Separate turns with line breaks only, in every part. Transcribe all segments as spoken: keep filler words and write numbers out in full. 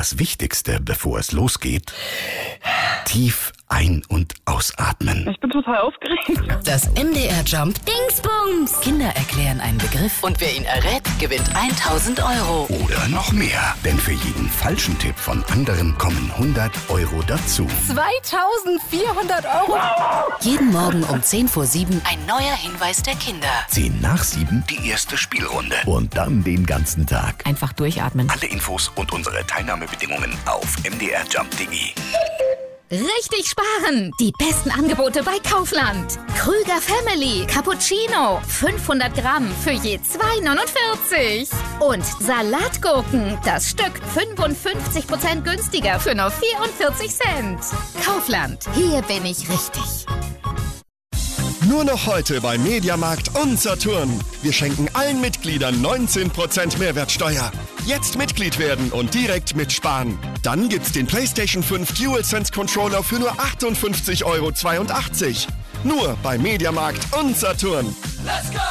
das Wichtigste, bevor es losgeht: tief ein- und ausatmen.
Ich bin total aufgeregt.
Das M D R Jump Dingsbums. Kinder erklären einen Begriff und wer ihn errät, gewinnt tausend Euro.
Oder noch mehr, denn für jeden falschen Tipp von anderen kommen hundert Euro dazu.
zweitausendvierhundert Euro. Jeden Morgen um zehn vor sieben ein neuer Hinweis der Kinder.
zehn nach sieben die erste Spielrunde. Und dann den ganzen Tag.
Einfach durchatmen.
Alle Infos und unsere Teilnahmebedingungen auf m d r jump punkt d e.
Richtig sparen! Die besten Angebote bei Kaufland. Krüger Family Cappuccino. fünfhundert Gramm für je zwei neunundvierzig. Und Salatgurken. Das Stück fünfundfünfzig Prozent günstiger für nur vierundvierzig Cent. Kaufland. Hier bin ich richtig.
Nur noch heute bei Mediamarkt und Saturn. Wir schenken allen Mitgliedern neunzehn Prozent Mehrwertsteuer. Jetzt Mitglied werden und direkt mitsparen. Dann gibt's den PlayStation fünf DualSense Controller für nur achtundfünfzig Euro zweiundachtzig. Nur bei Mediamarkt und Saturn.
Let's go!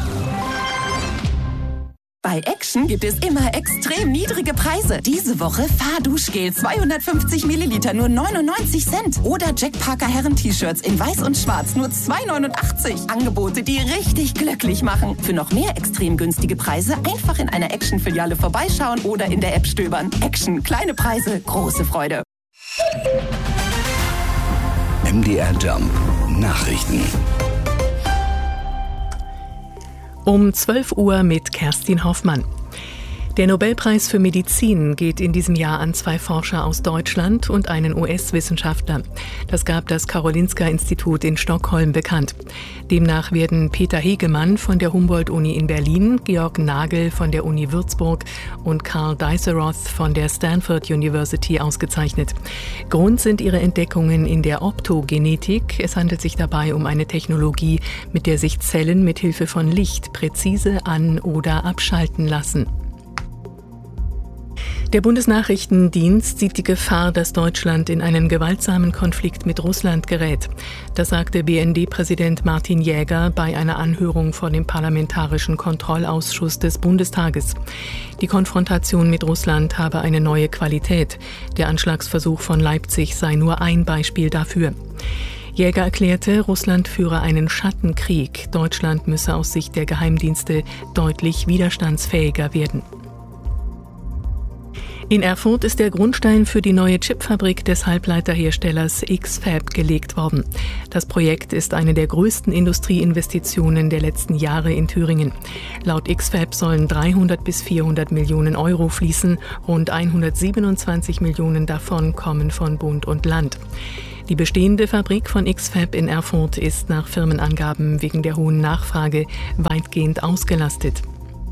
Bei Action gibt es immer extrem niedrige Preise. Diese Woche Fahrduschgel zweihundertfünfzig Milliliter nur neunundneunzig Cent. Oder Jack Parker Herren-T-Shirts in weiß und schwarz nur zwei neunundachtzig. Angebote, die richtig glücklich machen. Für noch mehr extrem günstige Preise einfach in einer Action-Filiale vorbeischauen oder in der App stöbern. Action, kleine Preise, große Freude.
M D R Jump Nachrichten.
Um zwölf Uhr mit Kerstin Hoffmann. Der Nobelpreis für Medizin geht in diesem Jahr an zwei Forscher aus Deutschland und einen U S-Wissenschaftler. Das gab das Karolinska-Institut in Stockholm bekannt. Demnach werden Peter Hegemann von der Humboldt-Uni in Berlin, Georg Nagel von der Uni Würzburg und Karl Diceroth von der Stanford University ausgezeichnet. Grund sind ihre Entdeckungen in der Optogenetik. Es handelt sich dabei um eine Technologie, mit der sich Zellen mit Hilfe von Licht präzise an- oder abschalten lassen. Der Bundesnachrichtendienst sieht die Gefahr, dass Deutschland in einen gewaltsamen Konflikt mit Russland gerät. Das sagte B N D-Präsident Martin Jäger bei einer Anhörung vor dem Parlamentarischen Kontrollausschuss des Bundestages. Die Konfrontation mit Russland habe eine neue Qualität. Der Anschlagsversuch von Leipzig sei nur ein Beispiel dafür. Jäger erklärte, Russland führe einen Schattenkrieg. Deutschland müsse aus Sicht der Geheimdienste deutlich widerstandsfähiger werden. In Erfurt ist der Grundstein für die neue Chipfabrik des Halbleiterherstellers X-Fab gelegt worden. Das Projekt ist eine der größten Industrieinvestitionen der letzten Jahre in Thüringen. Laut X-Fab sollen dreihundert bis vierhundert Millionen Euro fließen, rund hundertsiebenundzwanzig Millionen davon kommen von Bund und Land. Die bestehende Fabrik von X-Fab in Erfurt ist nach Firmenangaben wegen der hohen Nachfrage weitgehend ausgelastet.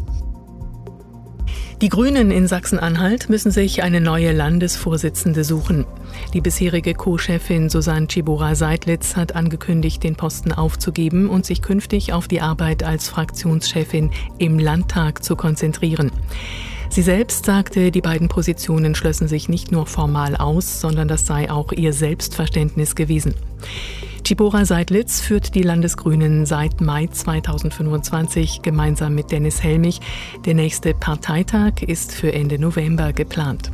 Die Grünen in Sachsen-Anhalt müssen sich eine neue Landesvorsitzende suchen. Die bisherige Co-Chefin Susanne Tschiebora-Seidlitz hat angekündigt, den Posten aufzugeben und sich künftig auf die Arbeit als Fraktionschefin im Landtag zu konzentrieren. Sie selbst sagte, die beiden Positionen schlössen sich nicht nur formal aus, sondern das sei auch ihr Selbstverständnis gewesen. Tschiebora-Seidlitz führt die Landesgrünen seit Mai zweitausendfünfundzwanzig gemeinsam mit Dennis Helmich. Der nächste Parteitag ist für Ende November geplant.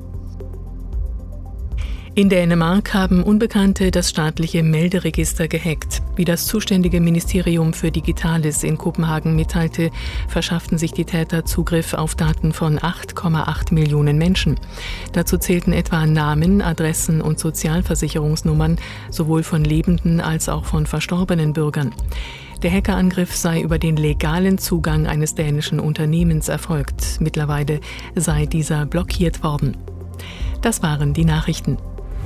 In Dänemark haben Unbekannte das staatliche Melderegister gehackt. Wie das zuständige Ministerium für Digitales in Kopenhagen mitteilte, verschafften sich die Täter Zugriff auf Daten von acht Komma acht Millionen Menschen. Dazu zählten etwa Namen, Adressen und Sozialversicherungsnummern, sowohl von lebenden als auch von verstorbenen Bürgern. Der Hackerangriff sei über den legalen Zugang eines dänischen Unternehmens erfolgt. Mittlerweile sei dieser blockiert worden. Das waren die Nachrichten.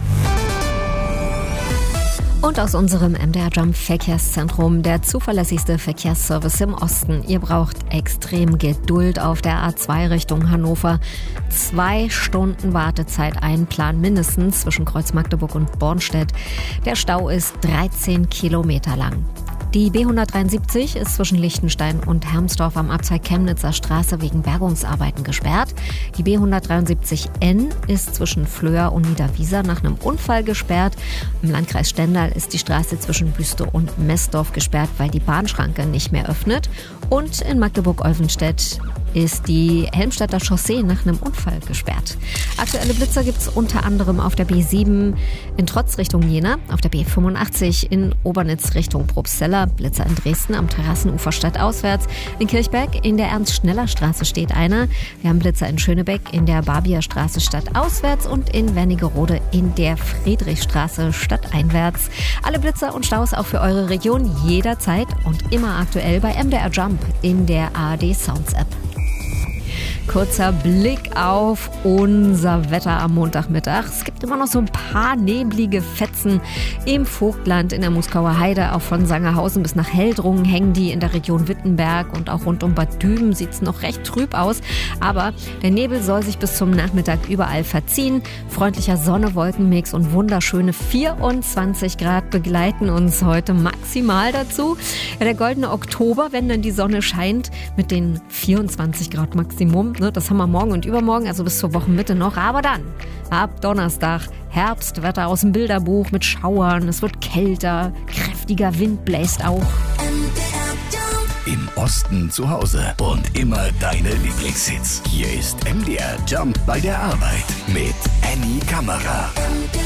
Und aus unserem M D R Jump Verkehrszentrum, der zuverlässigste Verkehrsservice im Osten. Ihr braucht extrem Geduld auf der A zwei Richtung Hannover. Zwei Stunden Wartezeit einplanen mindestens zwischen Kreuz Magdeburg und Bornstedt. Der Stau ist dreizehn Kilometer lang. Die B hundertdreiundsiebzig ist zwischen Lichtenstein und Hermsdorf am Abzweig Chemnitzer Straße wegen Bergungsarbeiten gesperrt. Die B hundertdreiundsiebzig N ist zwischen Flöhr und Niederwieser nach einem Unfall gesperrt. Im Landkreis Stendal ist die Straße zwischen Büste und Messdorf gesperrt, weil die Bahnschranke nicht mehr öffnet. Und in Magdeburg-Olvenstedt ist die Helmstedter Chaussee nach einem Unfall gesperrt. Aktuelle Blitzer gibt es unter anderem auf der B sieben in Trotz Richtung Jena, auf der B fünfundachtzig in Obernitz Richtung Probstzella, Blitzer in Dresden am Terrassenufer stadtauswärts, in Kirchberg in der Ernst-Schneller-Straße steht einer. Wir haben Blitzer in Schönebeck in der Barbierstraße stadtauswärts und in Wernigerode in der Friedrichstraße stadteinwärts. Alle Blitzer und Staus auch für eure Region jederzeit und immer aktuell bei M D R Jump in der A R D Sounds App. Kurzer Blick auf unser Wetter am Montagmittag. Es gibt immer noch so ein paar neblige Fetzen im Vogtland, in der Muskauer Heide. Auch von Sangerhausen bis nach Heldrungen hängen die. In der Region Wittenberg und auch rund um Bad Düben sieht es noch recht trüb aus. Aber der Nebel soll sich bis zum Nachmittag überall verziehen. Freundlicher Sonne-Wolkenmix und wunderschöne vierundzwanzig Grad begleiten uns heute maximal dazu. Ja, der goldene Oktober, wenn dann die Sonne scheint, mit den vierundzwanzig Grad Maximum. Das haben wir morgen und übermorgen, also bis zur Wochenmitte noch. Aber dann, ab Donnerstag, Herbstwetter aus dem Bilderbuch mit Schauern. Es wird kälter, kräftiger Wind bläst auch.
Im Osten zu Hause und immer deine Lieblingshits. Hier ist M D R Jump bei der Arbeit mit Annie Kammerer.